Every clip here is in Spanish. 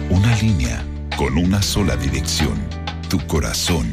Una línea con una sola dirección, tu corazón.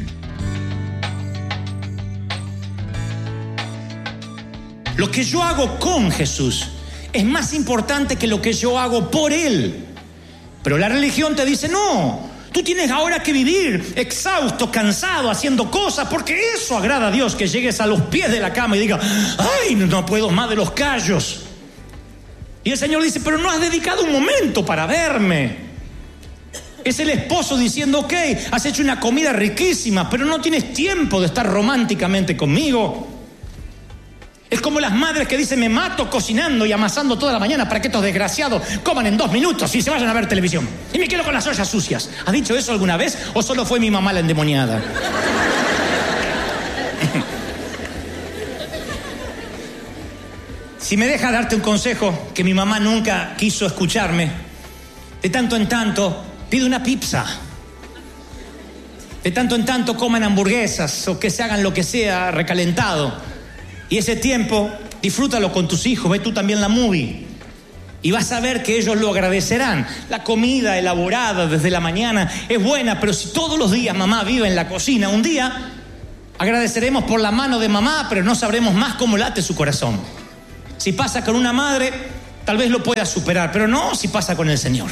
Lo que yo hago con Jesús es más importante que lo que yo hago por Él. Pero la religión te dice, no, tú tienes ahora que vivir exhausto, cansado, haciendo cosas, porque eso agrada a Dios, que llegues a los pies de la cama y digas, ay, no puedo más de los callos. Y el Señor dice, pero no has dedicado un momento para verme. Es el esposo diciendo, ok, has hecho una comida riquísima, pero no tienes tiempo de estar románticamente conmigo. Es como las madres que dicen, me mato cocinando y amasando toda la mañana para que estos desgraciados coman en 2 minutos y se vayan a ver televisión. Y me quedo con las ollas sucias. ¿Has dicho eso alguna vez o solo fue mi mamá la endemoniada? Si me dejas darte un consejo que mi mamá nunca quiso escucharme, de tanto en tanto pide una pizza. De tanto en tanto coman hamburguesas o que se hagan lo que sea recalentado. Y ese tiempo, disfrútalo con tus hijos, ve tú también la movie. Y vas a ver que ellos lo agradecerán. La comida elaborada desde la mañana es buena, pero si todos los días mamá vive en la cocina, un día agradeceremos por la mano de mamá, pero no sabremos más cómo late su corazón. Si pasa con una madre, tal vez lo puedas superar, pero no si pasa con el Señor.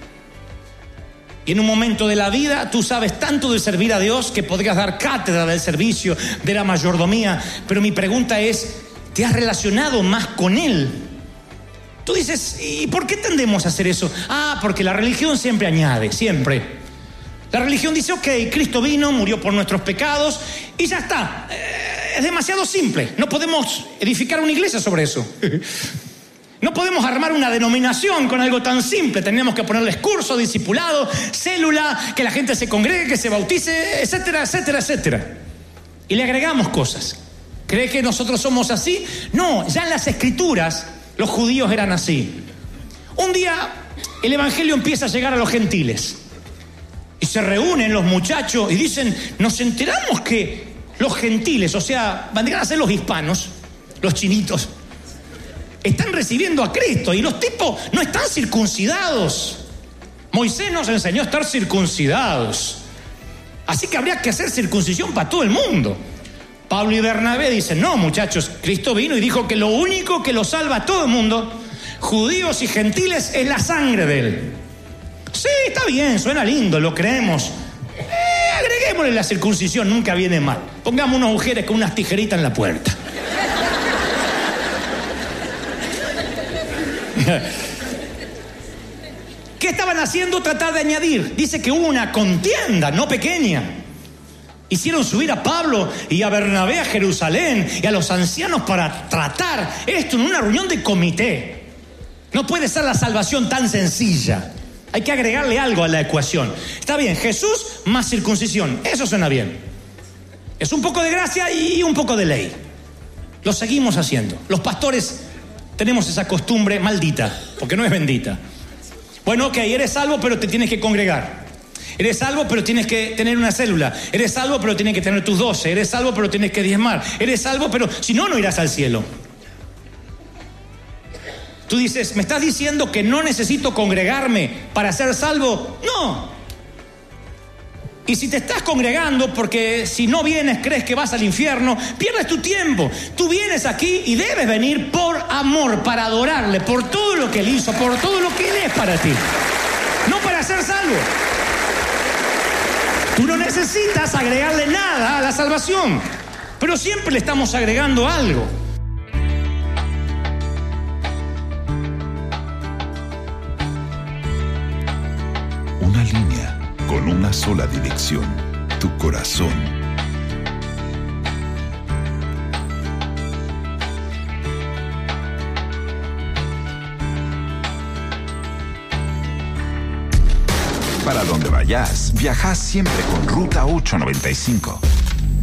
Y en un momento de la vida tú sabes tanto de servir a Dios que podrías dar cátedra del servicio, de la mayordomía. Pero mi pregunta es, ¿te has relacionado más con Él? Tú dices, ¿y por qué tendemos a hacer eso? Porque la religión siempre añade, siempre. La religión dice, ok, Cristo vino, murió por nuestros pecados y ya está. Es demasiado simple. No podemos edificar una iglesia sobre eso. No podemos armar una denominación con algo tan simple. Tenemos que ponerles curso, discipulado, célula, que la gente se congregue, que se bautice, etcétera, etcétera, etcétera. Y le agregamos cosas. ¿Cree que nosotros somos así? No, ya en las Escrituras los judíos eran así. Un día el evangelio empieza a llegar a los gentiles. Y se reúnen los muchachos y dicen, nos enteramos que los gentiles, o sea, vendrían a ser los hispanos, los chinitos, están recibiendo a Cristo y los tipos no están circuncidados. Moisés nos enseñó a estar circuncidados. Así que habría que hacer circuncisión para todo el mundo. Pablo y Bernabé dicen, no muchachos, Cristo vino y dijo que lo único que lo salva a todo el mundo, judíos y gentiles, es la sangre de Él. Sí, está bien, suena lindo, lo creemos. Agreguémosle la circuncisión, nunca viene mal. Pongamos unos agujeros con unas tijeritas en la puerta. ¿Qué estaban haciendo? Tratar de añadir. Dice que hubo una contienda no pequeña. Hicieron subir a Pablo y a Bernabé a Jerusalén y a los ancianos para tratar esto en una reunión de comité. No puede ser la salvación tan sencilla. Hay que agregarle algo a la ecuación. Está bien, Jesús más circuncisión. Eso suena bien. Es un poco de gracia y un poco de ley. Lo seguimos haciendo. Los pastores tenemos esa costumbre maldita, porque no es bendita. Bueno, ok, eres salvo, pero te tienes que congregar. Eres salvo, pero tienes que tener una célula. Eres salvo, pero tienes que tener tus 12. Eres salvo, pero tienes que diezmar. Eres salvo, pero si no, no irás al cielo. Tú dices, ¿me estás diciendo que no necesito congregarme para ser salvo? No. Y si te estás congregando porque si no vienes crees que vas al infierno, pierdes tu tiempo. Tú vienes aquí y debes venir por amor, para adorarle, por todo lo que Él hizo, por todo lo que Él es para ti. No para ser salvo. Tú no necesitas agregarle nada a la salvación, pero siempre le estamos agregando algo. Una línea con una sola dirección, tu corazón. Para donde vayas, viajas siempre con Ruta 895.